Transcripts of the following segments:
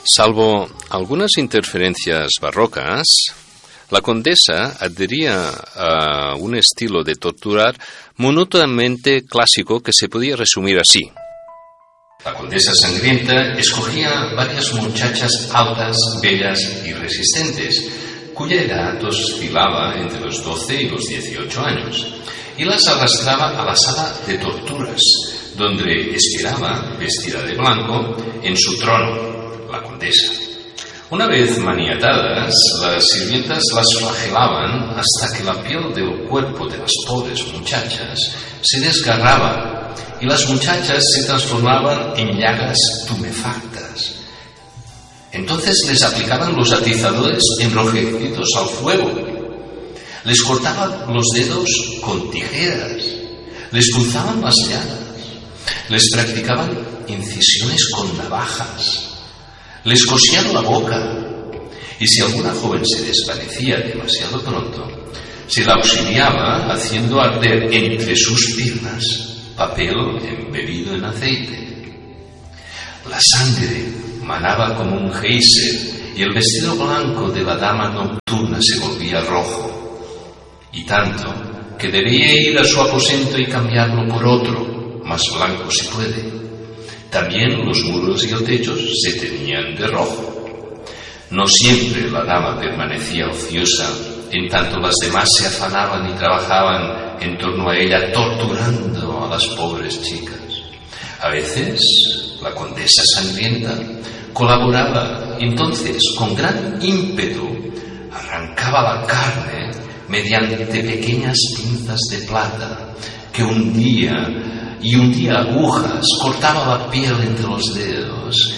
Salvo algunas interferencias barrocas, la condesa adhería a un estilo de torturar monótonamente clásico que se podía resumir así. La condesa sangrienta escogía varias muchachas altas, bellas y resistentes, cuya edad oscilaba entre los 12 y los 18 años, y las arrastraba a la sala de torturas, donde esperaba, vestida de blanco, en su trono, la condesa. Una vez maniatadas, las sirvientas las flagelaban hasta que la piel del cuerpo de las pobres muchachas se desgarraba y las muchachas se transformaban en llagas tumefactas. Entonces les aplicaban los atizadores enrojecidos al fuego, les cortaban los dedos con tijeras, les punzaban las llagas, les practicaban incisiones con navajas, les cosían la boca, y si alguna joven se desvanecía demasiado pronto, se la auxiliaba haciendo arder entre sus piernas papel embebido en aceite. La sangre manaba como un geyser y el vestido blanco de la dama nocturna se volvía rojo, y tanto que debía ir a su aposento y cambiarlo por otro, más blanco si puede. También los muros y el techo se teñían de rojo. No siempre la dama permanecía ociosa, en tanto las demás se afanaban y trabajaban en torno a ella, torturando a las pobres chicas. A veces, la condesa sangrienta colaboraba, entonces, con gran ímpetu, arrancaba la carne mediante pequeñas pinzas de plata que hundía agujas, cortaba la piel entre los dedos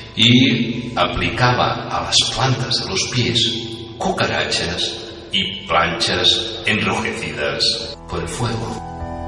y aplicaba a las plantas de los pies cucarachas y planchas enrojecidas por el fuego.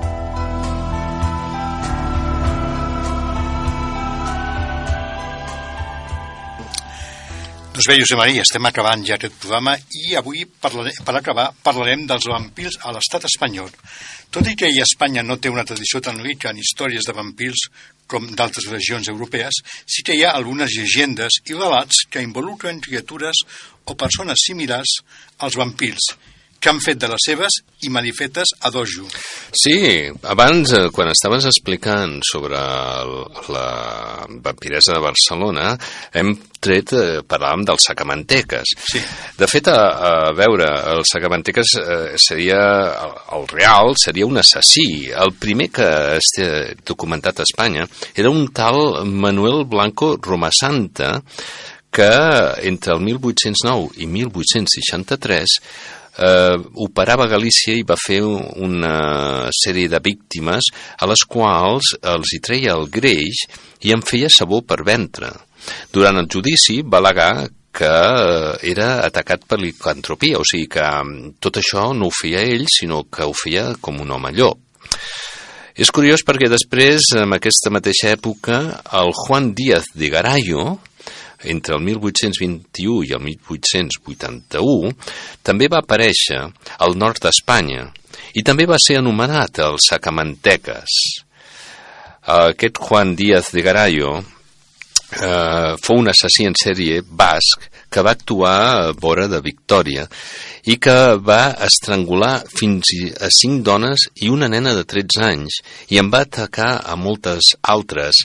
Doncs bé, Josep Maria, estem acabant ja aquest programa i avui, per acabar, parlarem dels vampirs a l'estat espanyol. Tot i que a Espanya no té una tradició tan rica en històries de vampirs com d'altres regions europees, sí que hi ha algunes llegendes i relats que involucren criatures o persones similars als vampirs, que han fet de les seves i malifetes a dojo. Sí, abans, quan estaves explicant sobre la vampiresa de Barcelona, hem parlàvem dels sacamanteques. Sí. De fet, a veure, el sacamanteques seria, el real seria un assassí. El primer que està documentat a Espanya era un tal Manuel Blanco Romasanta, que entre el 1809 i 1863 operava a Galícia i va fer una sèrie de víctimes a les quals els hi treia el greix i en feia sabó per ventre. Durant el judici va al·legar que era atacat per licantropia, o sigui que tot això no ho feia ell, sinó que ho feia com un home llop. És curiós perquè després, en aquesta mateixa època, el Juan Díaz de Garayo, entre el 1821 i el 1881, també va aparèixer al nord d'Espanya i també va ser anomenat el sacamanteques. Aquest Juan Díaz de Garayo fou un assassí en sèrie basc que va actuar a vora de Victòria i que va estrangular fins a 5 dones i una nena de 13 anys i en va atacar a moltes altres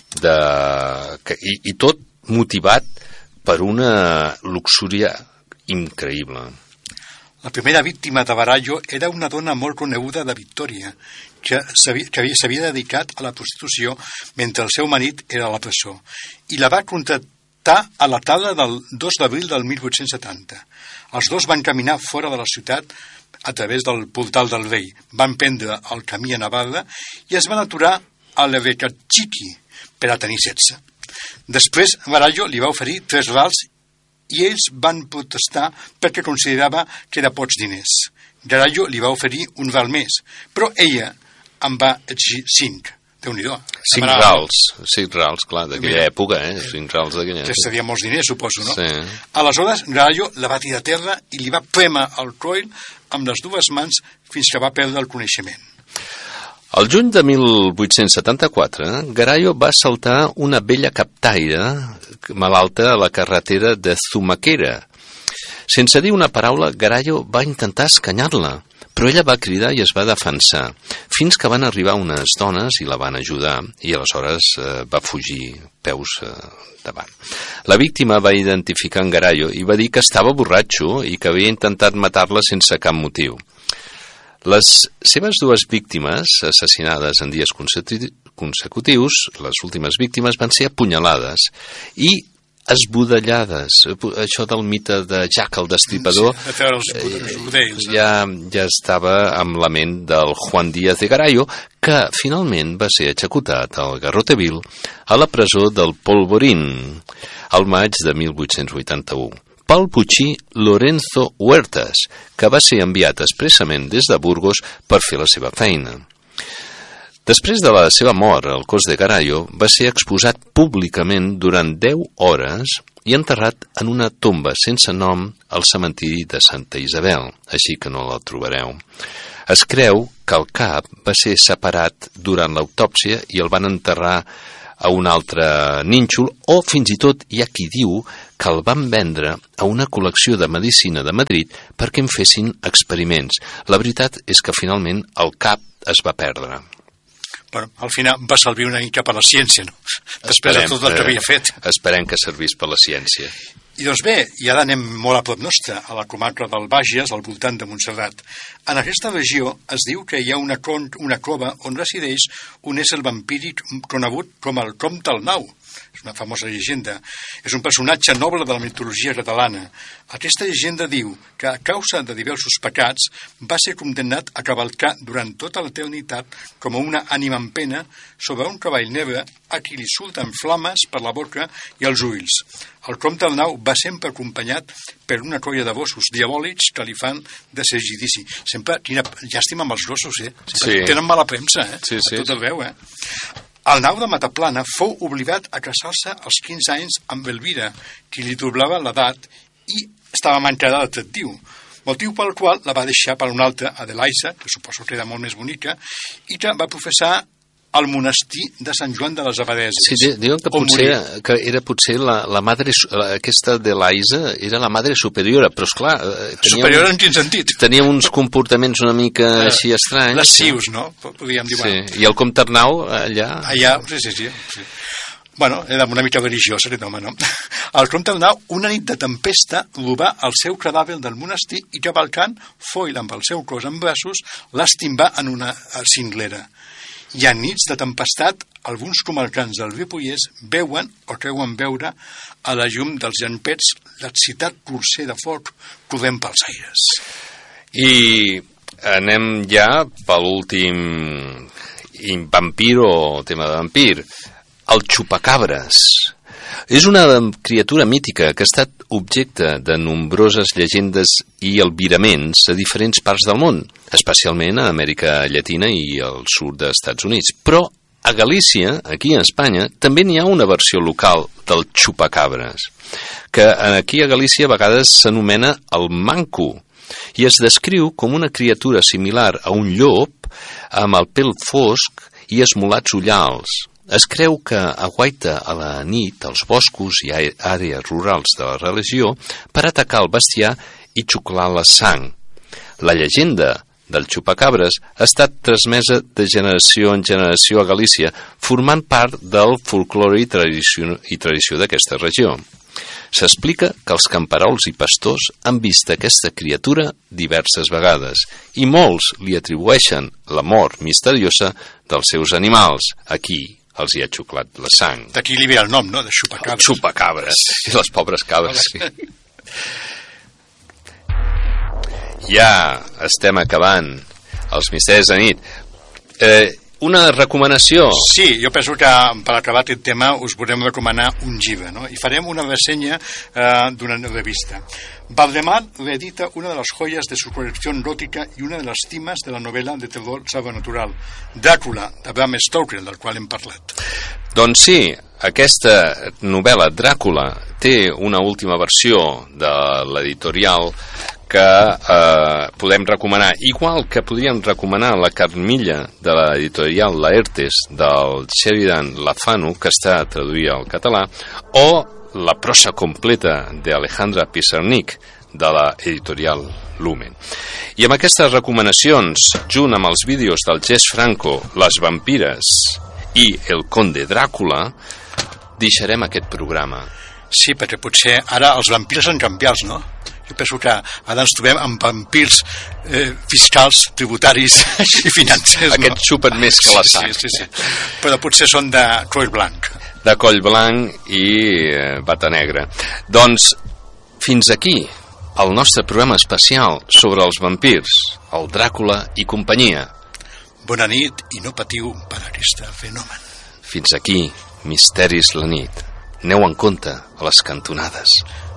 i tot motivat per una luxúria increïble. La primera víctima de Barallo era una dona molt coneguda de Victòria, que s'havia dedicat a la prostitució mentre el seu marit era a la presó, i la va contractar a la tarda del 2 d'abril del 1870. Els dos van caminar fora de la ciutat a través del portal del rei, van prendre el camí a Navarra i es van aturar a l'Erecatxiqui per a tenir sexe. Després, Barallo li va oferir 3 rals i ells van protestar perquè considerava que era pocs diners. Barallo li va oferir un ral més, però ella en va exigir 5. Déu-n'hi-do. 5 rals, clar, d'aquella època, 5 rals d'aquella època. Que seria molts diners, suposo, no? Sí. Aleshores, Barallo la va tirar a terra i li va prémer el coll amb les 2 mans fins que va perdre el coneixement. El juny de 1874, Garayo va assaltar una vella captaire malalta a la carretera de Zumaquera. Sense dir una paraula, Garayo va intentar escanyar-la, però ella va cridar i es va defensar, fins que van arribar unes dones i la van ajudar, i aleshores va fugir peus davant. La víctima va identificar en Garayo i va dir que estava borratxo i que havia intentat matar-la sense cap motiu. Les seves dues víctimes, assassinades en dies consecutius, les últimes víctimes van ser apunyalades i esbudellades. Això del mite de Jack el Destripador ja estava amb la ment del Juan Díaz de Garayo, que finalment va ser executat al Garroteville a la presó del Polvorín al maig de 1881 pel butxí Lorenzo Huertas, que va ser enviat expressament des de Burgos per fer la seva feina. Després de la seva mort, el cos de Garayo va ser exposat públicament durant 10 hores i enterrat en una tomba sense nom al cementiri de Santa Isabel, així que no la trobareu. Es creu que el cap va ser separat durant l'autòpsia i el van enterrar a un altre nínxol, o fins i tot hi ha qui diu que el van vendre a una col·lecció de medicina de Madrid perquè en fessin experiments. La veritat és que finalment el cap es va perdre. Bueno, al final va servir una mica per la ciència, no? Després de tot el que havia fet. Esperem que servís per la ciència. I doncs bé, i ara anem molt a prop nostre, a la comarca del Bages, al voltant de Montserrat. En aquesta regió es diu que hi ha una cova on resideix un ésser vampíric conegut com el Comte el Nau. És una famosa llegenda. És un personatge noble de la mitologia catalana. Aquesta llegenda diu que a causa de diversos pecats va ser condemnat a cavalcar durant tota l'eternitat com una ànima en pena sobre un cavall negre a qui li surten flames per la boca i els ulls. El Comte el Nau va sempre acompanyat per una colla de gossos diabòlics que li fan de ser gidici. Sempre, quina llàstima amb els gossos, sí. Tenen mala premsa, Sí. A tot arreu, El Nau de Mataplana fou obligat a casar-se als 15 anys amb Elvira, qui li doblava l'edat i estava mancada d'atractiu, motiu pel qual la va deixar per una altra, Adelaisa, que suposo que era molt més bonica, i que va professar al monestir de Sant Joan de les Abadeses. Sí, diuen que era potser la madre, aquesta Adelaisa era la madre superiora, però esclar... Superiora en quin sentit? Tenia uns comportaments una mica així estranys. Lascius, no? Podríem dir. Sí, i el Comte Arnau allà... Allà, sí. Bueno, era una mica religiós aquest home, no? El Comte Arnau, una nit de tempesta, robà el seu cadàver del monestir i cavalcant, foil amb el seu cos en braços, l'estimbà en una cinglera. I a nits de tempestat, alguns comarcans del Ripollès veuen o creuen veure a la llum dels llampets l'excitat corser de foc corrent pels aires. I anem ja per l'últim vampir o tema de vampir, el xupacabres. És una criatura mítica que ha estat objecte de nombroses llegendes i albiraments a diferents parts del món, especialment a Amèrica Llatina i al sud dels Estats Units. Però a Galícia, aquí a Espanya, també n'hi ha una versió local del xupacabres, que aquí a Galícia a vegades s'anomena el manco, i es descriu com una criatura similar a un llop amb el pèl fosc i esmolats ullals. Es creu que aguaita a la nit als boscos i àrees rurals de la regió per atacar el bestiar i xuclar la sang. La llegenda del xupacabres ha estat transmesa de generació en generació a Galícia, formant part del folklore i tradició d'aquesta regió. S'explica que els camperols i pastors han vist aquesta criatura diverses vegades i molts li atribueixen la mort misteriosa dels seus animals. Aquí els hi ha xuclat la sang. D'aquí li ve el nom, no?, de xupacabres. Xupacabres, i les pobres cabres. Sí. Ja estem acabant els misteris de nit. Una recomanació. Sí, jo penso que per acabar aquest tema us volem recomanar un llibre, no? I farem una ressenya d'una revista. Valdemar reedita una de les joies de su colección gótica y una de las cimas de la novela de terror sobrenatural, Dràcula, de Bram Stoker, del qual hem parlat. Doncs sí, aquesta novel·la Dràcula té una última versió de l'editorial que podem recomanar, igual que podríem recomanar la Carmilla de l'editorial Laertes del Sheridan Lafano, que està traduïda al català, o la prosa completa d'Alejandra Pizarnik de l'editorial Lumen. I amb aquestes recomanacions, junt amb els vídeos del Jess Franco, Les vampires i El conde Dràcula, deixarem aquest programa. Sí, perquè potser ara els vampirs han canviat, no? Jo penso que ara ens trobem amb vampirs fiscals, tributaris i financers. Aquests xupen més que la sang. Sí. Però potser són de coll blanc. De coll blanc i bata negra. Doncs, fins aquí el nostre programa especial sobre els vampirs, el Dràcula i companyia. Bona nit i no patiu per aquest fenomen. Fins aquí, Misteris la nit. Aneu en compte a les cantonades.